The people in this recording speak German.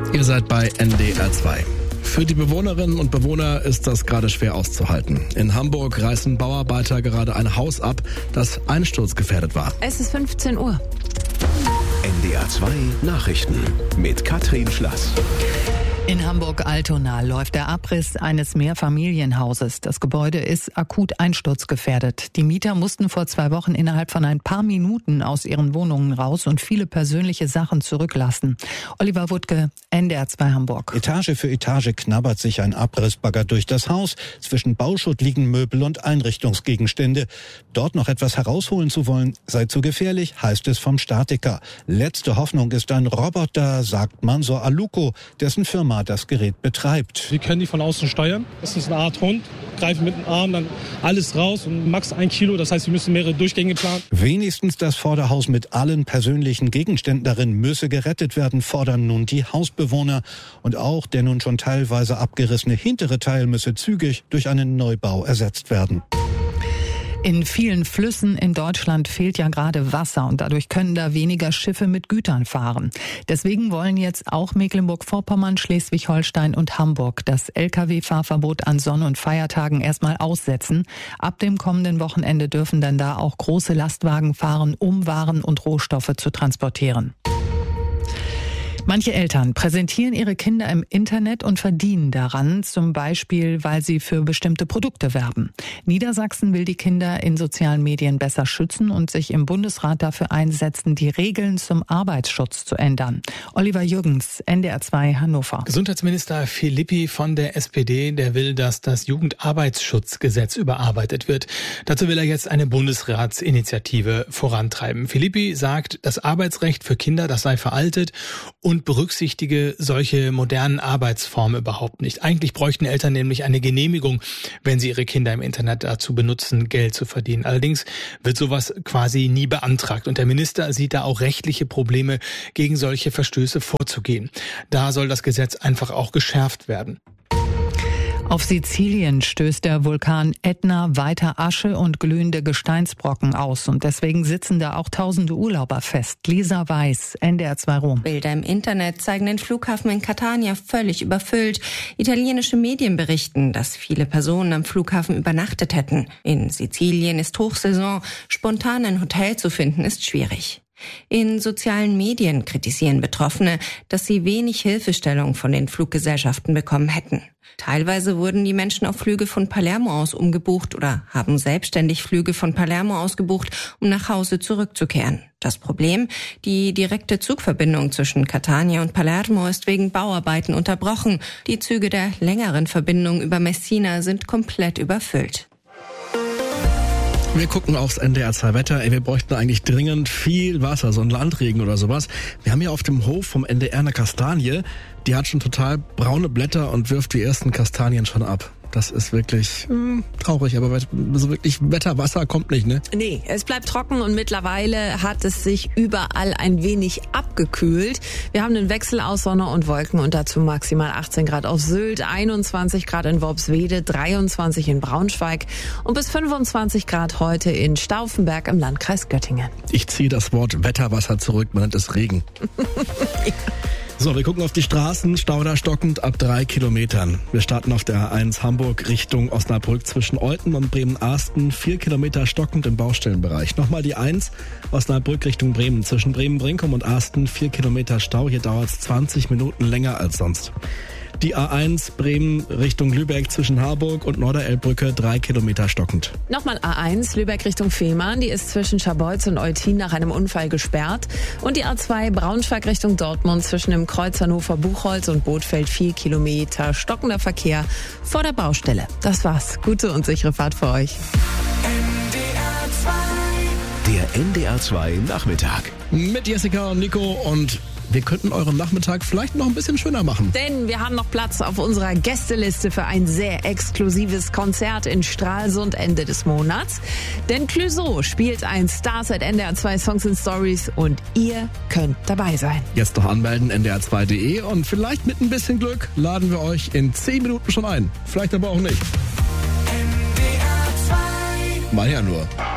Ihr seid bei NDR 2. Für die Bewohnerinnen und Bewohner ist das gerade schwer auszuhalten. In Hamburg reißen Bauarbeiter gerade ein Haus ab, das einsturzgefährdet war. Es ist 15 Uhr. NDR 2 Nachrichten mit Katrin Schlass. In Hamburg-Altona läuft der Abriss eines Mehrfamilienhauses. Das Gebäude ist akut einsturzgefährdet. Die Mieter mussten vor 2 Wochen innerhalb von ein paar Minuten aus ihren Wohnungen raus und viele persönliche Sachen zurücklassen. Oliver Wuttke, NDR 2 Hamburg. Etage für Etage knabbert sich ein Abrissbagger durch das Haus. Zwischen Bauschutt liegen Möbel und Einrichtungsgegenstände. Dort noch etwas herausholen zu wollen, sei zu gefährlich, heißt es vom Statiker. Letzte Hoffnung ist ein Roboter, sagt Mansur Aluko, dessen Firma das Gerät betreibt. Wir können die von außen steuern. Das ist eine Art Hund, greifen mit dem Arm dann alles raus und max 1 Kilo. Das heißt, wir müssen mehrere Durchgänge planen. Wenigstens das Vorderhaus mit allen persönlichen Gegenständen darin müsse gerettet werden, fordern nun die Hausbewohner. Und auch der nun schon teilweise abgerissene hintere Teil müsse zügig durch einen Neubau ersetzt werden. In vielen Flüssen in Deutschland fehlt ja gerade Wasser und dadurch können da weniger Schiffe mit Gütern fahren. Deswegen wollen jetzt auch Mecklenburg-Vorpommern, Schleswig-Holstein und Hamburg das Lkw-Fahrverbot an Sonn- und Feiertagen erstmal aussetzen. Ab dem kommenden Wochenende dürfen dann da auch große Lastwagen fahren, um Waren und Rohstoffe zu transportieren. Manche Eltern präsentieren ihre Kinder im Internet und verdienen daran, zum Beispiel, weil sie für bestimmte Produkte werben. Niedersachsen will die Kinder in sozialen Medien besser schützen und sich im Bundesrat dafür einsetzen, die Regeln zum Arbeitsschutz zu ändern. Oliver Jürgens, NDR 2 Hannover. Gesundheitsminister Philippi von der SPD, der will, dass das Jugendarbeitsschutzgesetz überarbeitet wird. Dazu will er jetzt eine Bundesratsinitiative vorantreiben. Philippi sagt, das Arbeitsrecht für Kinder, das sei veraltet und berücksichtige solche modernen Arbeitsformen überhaupt nicht. Eigentlich bräuchten Eltern nämlich eine Genehmigung, wenn sie ihre Kinder im Internet dazu benutzen, Geld zu verdienen. Allerdings wird sowas quasi nie beantragt. Und der Minister sieht da auch rechtliche Probleme, gegen solche Verstöße vorzugehen. Da soll das Gesetz einfach auch geschärft werden. Auf Sizilien stößt der Vulkan Ätna weiter Asche und glühende Gesteinsbrocken aus. Und deswegen sitzen da auch tausende Urlauber fest. Lisa Weiß, NDR 2 Rom. Bilder im Internet zeigen den Flughafen in Catania völlig überfüllt. Italienische Medien berichten, dass viele Personen am Flughafen übernachtet hätten. In Sizilien ist Hochsaison. Spontan ein Hotel zu finden ist schwierig. In sozialen Medien kritisieren Betroffene, dass sie wenig Hilfestellung von den Fluggesellschaften bekommen hätten. Teilweise wurden die Menschen auf Flüge von Palermo aus umgebucht oder haben selbstständig Flüge von Palermo aus gebucht, um nach Hause zurückzukehren. Das Problem? Die direkte Zugverbindung zwischen Catania und Palermo ist wegen Bauarbeiten unterbrochen. Die Züge der längeren Verbindung über Messina sind komplett überfüllt. Wir gucken aufs NDR 2 Wetter. Wir bräuchten eigentlich dringend viel Wasser, so ein Landregen oder sowas. Wir haben hier auf dem Hof vom NDR eine Kastanie. Die hat schon total braune Blätter und wirft die ersten Kastanien schon ab. Das ist wirklich traurig, aber so wirklich Wasser kommt nicht, ne? Nee, es bleibt trocken und mittlerweile hat es sich überall ein wenig abgekühlt. Wir haben einen Wechsel aus Sonne und Wolken und dazu maximal 18 Grad auf Sylt, 21 Grad in Worpswede, 23 in Braunschweig und bis 25 Grad heute in Stauffenberg im Landkreis Göttingen. Ich ziehe das Wort Wetterwasser zurück, man nennt es Regen. Ja. So, wir gucken auf die Straßen, Stau da stockend ab 3 Kilometern. Wir starten auf der A1 Hamburg Richtung Osnabrück zwischen Olten und Bremen-Arsten, 4 Kilometer stockend im Baustellenbereich. Nochmal die 1 Osnabrück Richtung Bremen, zwischen Bremen-Brinkum und Arsten, 4 Kilometer Stau, hier dauert es 20 Minuten länger als sonst. Die A1 Bremen Richtung Lübeck zwischen Harburg und Norderelbbrücke 3 Kilometer stockend. Nochmal A1 Lübeck Richtung Fehmarn, die ist zwischen Scharbeutz und Eutin nach einem Unfall gesperrt. Und die A2 Braunschweig Richtung Dortmund zwischen dem Kreuz Hannover-Buchholz und Bothfeld 4 Kilometer stockender Verkehr vor der Baustelle. Das war's. Gute und sichere Fahrt für euch. Der NDR 2 Nachmittag. Mit Jessica und Nico und wir könnten euren Nachmittag vielleicht noch ein bisschen schöner machen. Denn wir haben noch Platz auf unserer Gästeliste für ein sehr exklusives Konzert in Stralsund Ende des Monats. Denn Clouseau spielt ein Stars at NDR 2 Songs and Stories und ihr könnt dabei sein. Jetzt noch anmelden, ndr2.de und vielleicht mit ein bisschen Glück laden wir euch in 10 Minuten schon ein. Vielleicht aber auch nicht. NDR 2. Mal ja nur.